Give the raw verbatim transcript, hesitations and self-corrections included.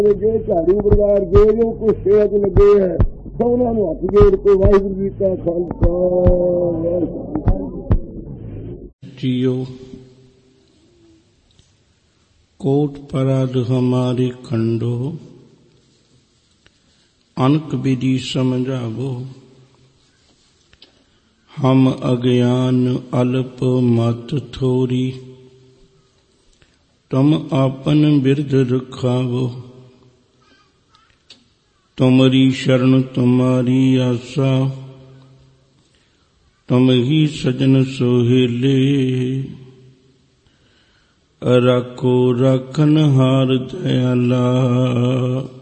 जो झाड़ू परिवार जो जो कुछ सेवा च लगे है सबना नूं हथ जोड़ के वाहिगुरू जी का खालसा जियो। कोट पराध हमारी खंडो, अनक विधि समझावो। हम अज्ञान अल्प मत थोरी, तुम आपन बिरध रखावो। तुमरी शरण तुम्हारी आसा, तुम ही सजन सोहेले। राखो राखन हार दयाला,